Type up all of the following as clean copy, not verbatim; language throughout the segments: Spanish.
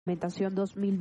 Alimentación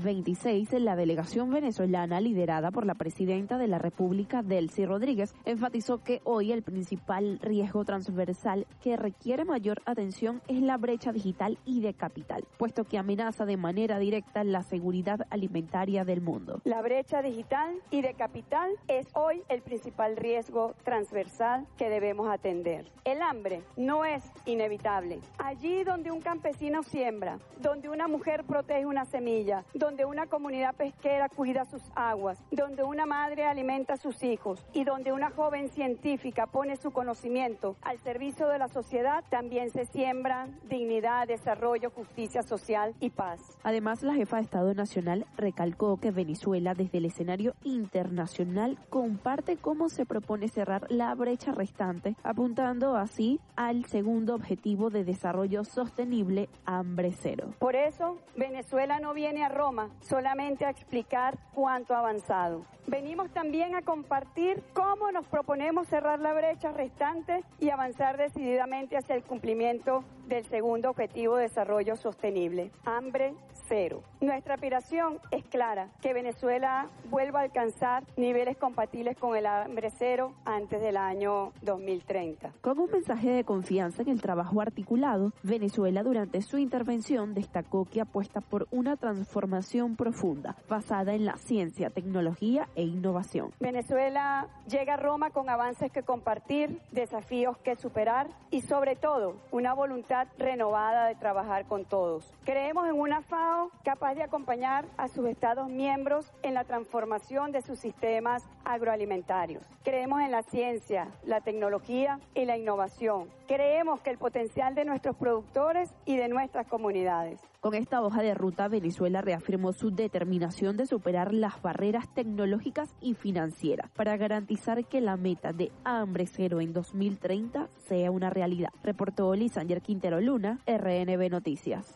2026, la delegación venezolana liderada por la presidenta de la República, Delcy Rodríguez, enfatizó que hoy el principal riesgo transversal que requiere mayor atención es la brecha digital y de capital, puesto que amenaza de manera directa la seguridad alimentaria del mundo. La brecha digital y de capital es hoy el principal riesgo transversal que debemos atender. El hambre no es inevitable. Allí donde un campesino siembra, donde una mujer protege una semilla, donde una comunidad pesquera cuida sus aguas, donde una madre alimenta a sus hijos y donde una joven científica pone su conocimiento al servicio de la sociedad, también se siembra dignidad, desarrollo, justicia social y paz. Además, la jefa de Estado Nacional recalcó que Venezuela desde el escenario internacional comparte cómo se propone cerrar la brecha restante, apuntando así al segundo objetivo de desarrollo sostenible, hambre cero. Por eso, Venezuela no viene a Roma solamente a explicar cuánto ha avanzado. Venimos también a compartir cómo nos proponemos cerrar la brecha restante y avanzar decididamente hacia el cumplimiento del segundo objetivo de desarrollo sostenible, hambre cero. Nuestra aspiración es clara, que Venezuela vuelva a alcanzar niveles compatibles con el hambre cero antes del año 2030. Con un mensaje de confianza en el trabajo articulado, Venezuela durante su intervención destacó que apuesta por una transformación profunda, basada en la ciencia, tecnología e innovación. Venezuela llega a Roma con avances que compartir, desafíos que superar y sobre todo una voluntad renovada de trabajar con todos. Creemos en una FAO capaz de acompañar a sus Estados miembros en la transformación de sus sistemas agroalimentarios. Creemos en la ciencia, la tecnología y la innovación. Creemos que el potencial de nuestros productores y de nuestras comunidades. Con esta hoja de ruta, Venezuela reafirmó su determinación de superar las barreras tecnológicas y financieras para garantizar que la meta de hambre cero en 2030 sea una realidad. Reportó Lisander Quintero Luna, RNB Noticias.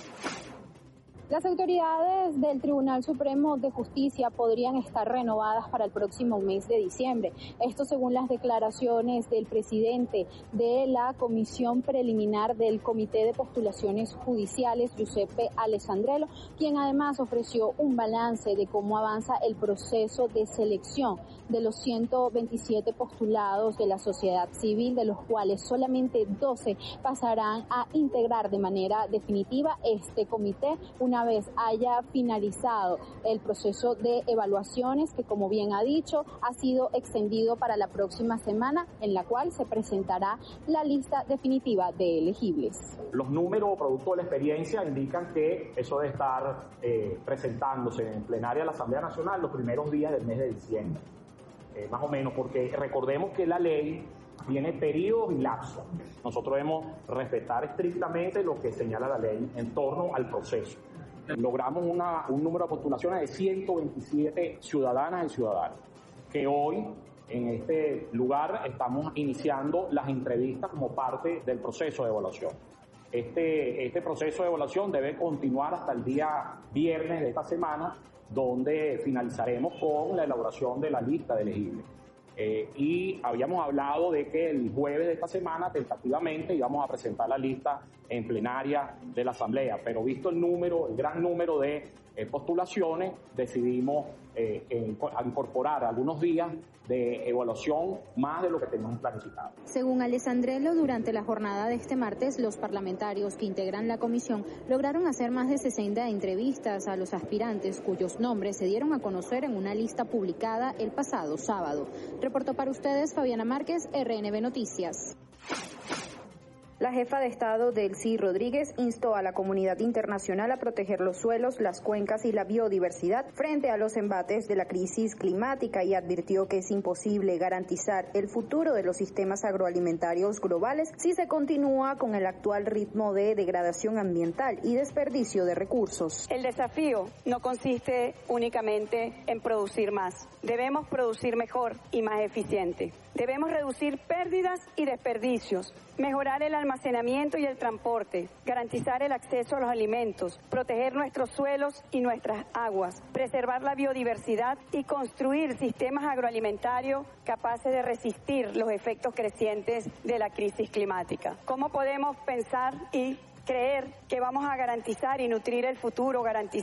Las autoridades del Tribunal Supremo de Justicia podrían estar renovadas para el próximo mes de diciembre. Esto según las declaraciones del presidente de la Comisión Preliminar del Comité de Postulaciones Judiciales, Giuseppe Alessandrello, quien además ofreció un balance de cómo avanza el proceso de selección de los 127 postulados de la sociedad civil, de los cuales solamente 12 pasarán a integrar de manera definitiva este comité una vez haya finalizado el proceso de evaluaciones que, como bien ha dicho, ha sido extendido para la próxima semana, en la cual se presentará la lista definitiva de elegibles. Los números producto de la experiencia indican que eso debe estar presentándose en plenaria de la Asamblea Nacional los primeros días del mes de diciembre, más o menos, porque recordemos que la ley tiene periodos y lapsos. Nosotros debemos respetar estrictamente lo que señala la ley en torno al proceso. Logramos un número de postulaciones de 127 ciudadanas y ciudadanos, que hoy en este lugar estamos iniciando las entrevistas como parte del proceso de evaluación. Este proceso de evaluación debe continuar hasta el día viernes de esta semana, donde finalizaremos con la elaboración de la lista de elegibles. Y habíamos hablado de que el jueves de esta semana tentativamente íbamos a presentar la lista en plenaria de la Asamblea, pero visto el gran número de postulaciones, decidimos incorporar algunos días de evaluación más de lo que teníamos planificado. Según Alessandrello, durante la jornada de este martes, los parlamentarios que integran la comisión lograron hacer más de 60 entrevistas a los aspirantes cuyos nombres se dieron a conocer en una lista publicada el pasado sábado. Reportó para ustedes Fabiana Márquez, RNB Noticias. La jefa de Estado, Delcy Rodríguez, instó a la comunidad internacional a proteger los suelos, las cuencas y la biodiversidad frente a los embates de la crisis climática y advirtió que es imposible garantizar el futuro de los sistemas agroalimentarios globales si se continúa con el actual ritmo de degradación ambiental y desperdicio de recursos. El desafío no consiste únicamente en producir más. Debemos producir mejor y más eficiente. Debemos reducir pérdidas y desperdicios, mejorar el almacenamiento y el transporte, garantizar el acceso a los alimentos, proteger nuestros suelos y nuestras aguas, preservar la biodiversidad y construir sistemas agroalimentarios capaces de resistir los efectos crecientes de la crisis climática. ¿Cómo podemos pensar y creer que vamos a garantizar y nutrir el futuro, garantizar